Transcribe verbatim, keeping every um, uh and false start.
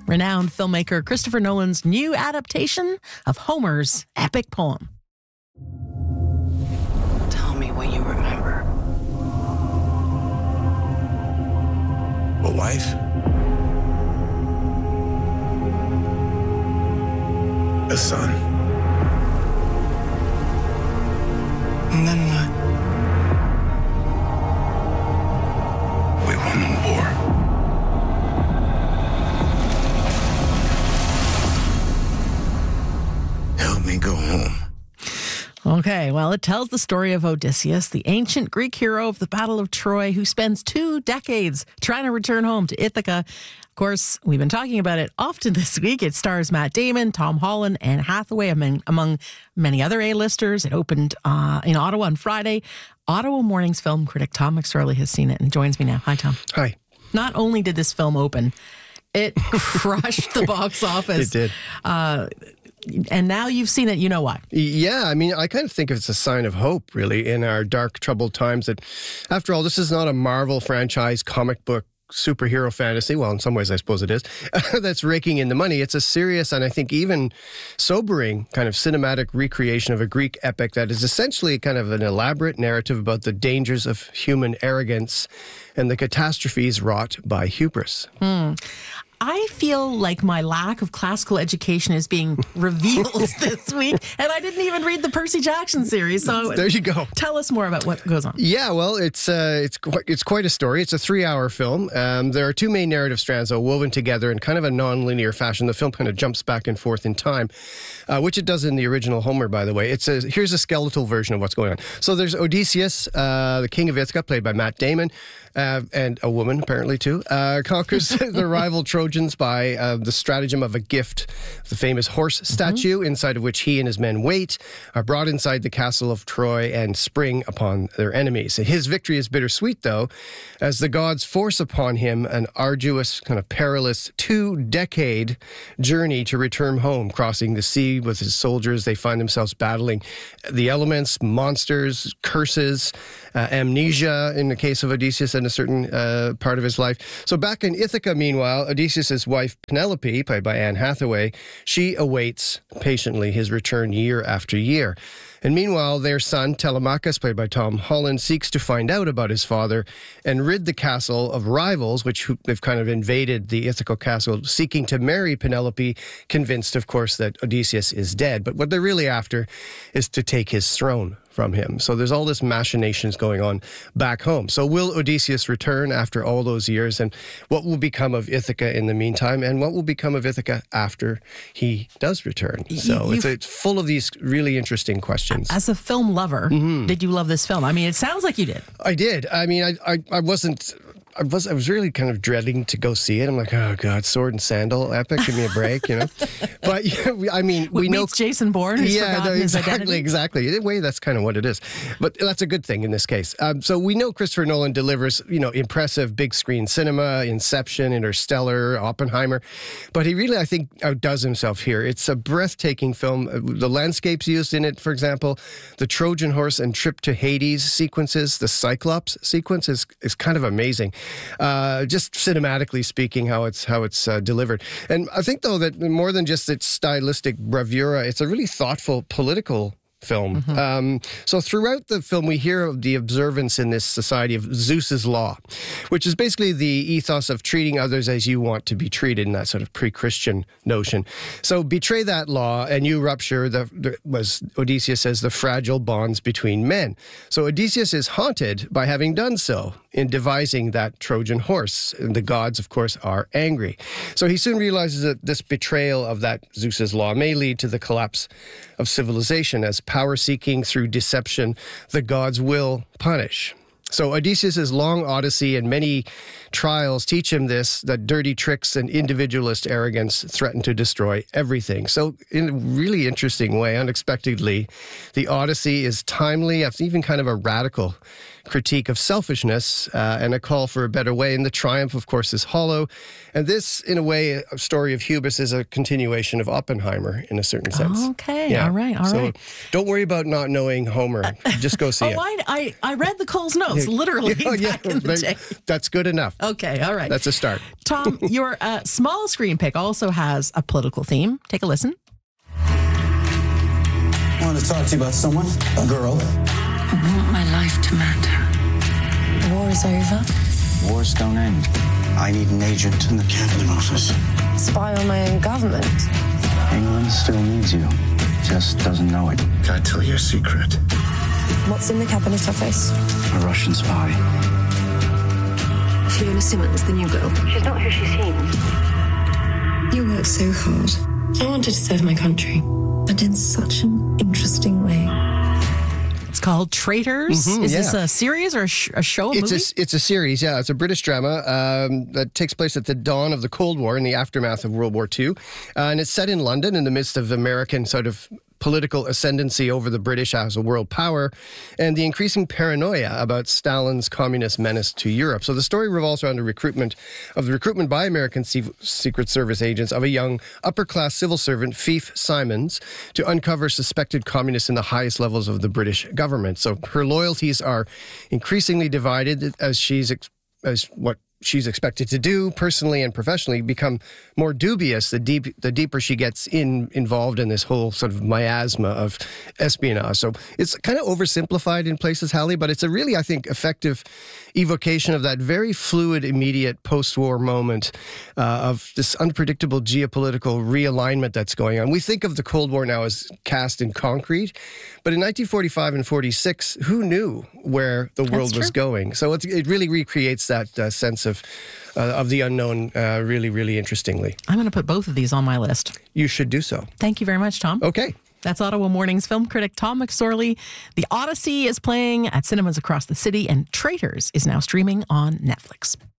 renowned filmmaker Christopher Nolan's new adaptation of Homer's epic poem. Tell me what you remember. A wife? A son? And then what? We won the war. Help me go home. Okay, well, it tells the story of Odysseus, the ancient Greek hero of the Battle of Troy, who spends two decades trying to return home to Ithaca. Of course, we've been talking about it often this week. It stars Matt Damon, Tom Holland, and Hathaway, among, among many other A-listers. It opened uh, in Ottawa on Friday. Ottawa Morning's film critic Tom McSorley has seen it and joins me now. Hi, Tom. Hi. Not only did this film open, it crushed the box office. It did. Uh, and now you've seen it, you know why. Yeah, I mean, I kind of think it's a sign of hope, really, in our dark, troubled times. That, after all, this is not a Marvel franchise comic book superhero fantasy. Well, in some ways, I suppose it is. That's raking in the money. It's a serious and I think even sobering kind of cinematic recreation of a Greek epic that is essentially kind of an elaborate narrative about the dangers of human arrogance and the catastrophes wrought by hubris. Hmm. I feel like my lack of classical education is being revealed this week, and I didn't even read the Percy Jackson series. So there you go. Tell us more about what goes on. Yeah, well, it's uh, it's quite, it's quite a story. It's a three-hour film. Um, there are two main narrative strands though, woven together in kind of a non-linear fashion. The film kind of jumps back and forth in time, uh, which it does in the original Homer, by the way. It's a here's a skeletal version of what's going on. So there's Odysseus, uh, the king of Ithaca, played by Matt Damon. Uh, and a woman, apparently, too, uh, conquers the rival Trojans by uh, the stratagem of a gift, the famous horse statue, mm-hmm. inside of which he and his men wait, are brought inside the castle of Troy and spring upon their enemies. His victory is bittersweet, though, as the gods force upon him an arduous, kind of perilous, two-decade journey to return home, crossing the sea with his soldiers. They find themselves battling the elements, monsters, curses, uh, amnesia, in the case of Odysseus, and a certain uh, part of his life. So back in Ithaca, meanwhile, Odysseus' wife Penelope, played by Anne Hathaway, she awaits patiently his return year after year. And meanwhile, their son, Telemachus, played by Tom Holland, seeks to find out about his father and rid the castle of rivals, which they've kind of invaded the Ithaca castle, seeking to marry Penelope, convinced, of course, that Odysseus is dead. But what they're really after is to take his throne from him. So there's all this machinations going on back home. So will Odysseus return after all those years? And what will become of Ithaca in the meantime? And what will become of Ithaca after he does return? So it's, it's full of these really interesting questions. As a film lover, mm-hmm. did you love this film? I mean, it sounds like you did. I did. I mean, I, I, I wasn't... I was I was really kind of dreading to go see it. I'm like, oh God, sword and sandal epic, give me a break, you know. But yeah, we, I mean, we know Jason Bourne. Who's yeah, no, his exactly, identity. exactly. In a way, that's kind of what it is. But that's a good thing in this case. Um, so we know Christopher Nolan delivers, you know, impressive big screen cinema, Inception, Interstellar, Oppenheimer. But he really, I think, outdoes himself here. It's a breathtaking film. The landscapes used in it, for example, the Trojan horse and trip to Hades sequences, the Cyclops sequence is is kind of amazing. Uh, just cinematically speaking, how it's how it's uh, delivered. And I think, though, that more than just its stylistic bravura, it's a really thoughtful political film. Mm-hmm. Um, so throughout the film, we hear of the observance in this society of Zeus's law, which is basically the ethos of treating others as you want to be treated in that sort of pre-Christian notion. So betray that law and you rupture, the, the was Odysseus says, the fragile bonds between men. So Odysseus is haunted by having done so in devising that Trojan horse. And the gods, of course, are angry. So he soon realizes that this betrayal of that Zeus's law may lead to the collapse of civilization, as power-seeking through deception the gods will punish. So Odysseus' long odyssey and many trials teach him this, that dirty tricks and individualist arrogance threaten to destroy everything. So in a really interesting way, unexpectedly, the Odyssey is timely, it's even kind of a radical critique of selfishness uh, and a call for a better way. And the triumph, of course, is hollow. And this, in a way, a story of hubris is a continuation of Oppenheimer in a certain sense. Okay, yeah. all right, all so right. Don't worry about not knowing Homer. Just go see oh, it. I, I, I read the Cole's notes, literally, yeah, yeah, back in the day. That's good enough. Okay, all right. That's a start. Tom, your uh, small screen pick also has a political theme. Take a listen. I want to talk to you about someone, a girl. I want my life to matter. War is over. Wars don't end. I need an agent in the cabinet office. Spy on my own government. England still needs you, just doesn't know it. Can I tell you a secret? What's in the cabinet office? A Russian spy. Fiona Simmons, the new girl. She's not who she seems. You work so hard. I wanted to serve my country, but in such an interesting way. It's called Traitors. Mhm, is yeah. this a series or a, sh- a show, a It's movie? a, it's a series, yeah. It's a British drama um, that takes place at the dawn of the Cold War in the aftermath of World War Two. Uh, and it's set in London in the midst of American sort of political ascendancy over the British as a world power and the increasing paranoia about Stalin's communist menace to Europe. So the story revolves around the recruitment of the recruitment by American C- Secret Service agents of a young upper-class civil servant, Fief Simons, to uncover suspected communists in the highest levels of the British government. So her loyalties are increasingly divided as she's ex- as what she's expected to do personally and professionally become more dubious the deep the deeper she gets in involved in this whole sort of miasma of espionage. So it's kind of oversimplified in places, Hallie, but it's a really, I think, effective evocation of that very fluid, immediate post-war moment uh, of this unpredictable geopolitical realignment that's going on. We think of the Cold War now as cast in concrete, but in nineteen forty-five and forty-six, who knew where the world That's was true. going? So it's, it really recreates that uh, sense of uh, of the unknown uh, really, really interestingly. I'm going to put both of these on my list. You should do so. Thank you very much, Tom. Okay. That's Ottawa Morning's film critic Tom McSorley. The Odyssey is playing at cinemas across the city, and Traitors is now streaming on Netflix.